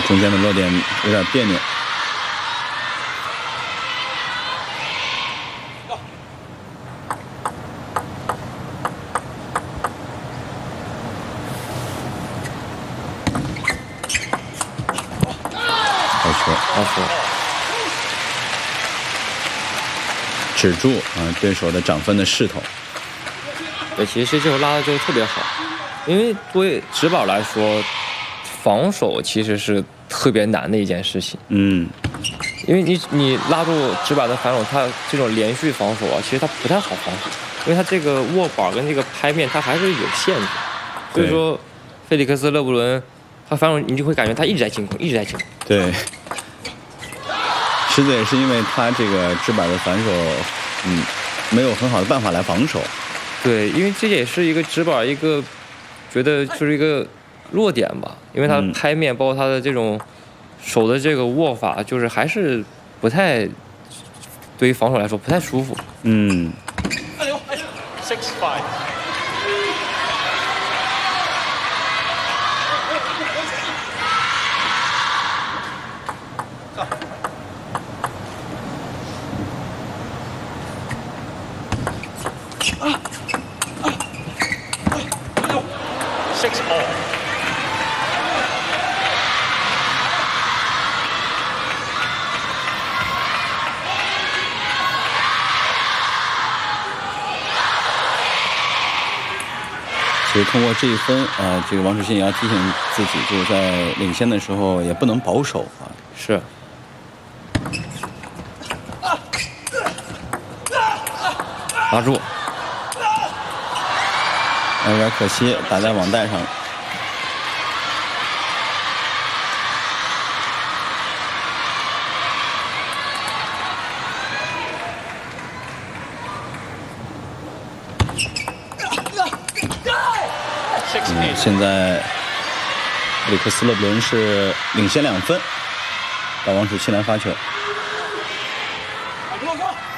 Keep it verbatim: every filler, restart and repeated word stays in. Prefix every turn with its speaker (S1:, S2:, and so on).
S1: 中间的落点有点别扭。好球，
S2: 好球，
S1: 止住啊对手的涨分的势头。
S2: 对，其实这球拉的就特别好，因为对直板来说，防守其实是特别难的一件事情。
S1: 嗯，
S2: 因为你你拉住直板的反手，它这种连续防守啊，其实它不太好防守，因为它这个握把跟这个拍面它还是有限制。所以说，菲利克斯勒布伦他反手你就会感觉他一直在进攻，一直在进攻。
S1: 对，实在也是因为他这个直板的反手，嗯，没有很好的办法来防守。
S2: 对，因为这也是一个直板一个觉得就是一个弱点吧，因为他拍面包括他的这种手的这个握法，就是还是不太对于防守来说不太舒服。
S1: 嗯。
S3: six five。six all。
S1: 其实通过这一分啊、呃，这个王楚钦也要提醒自己，就是在领先的时候也不能保守啊。
S2: 是。拉住。
S1: 有点可惜，打在网带上了。嗯，现在菲利克斯勒布伦是领先两分，到王楚钦来发球。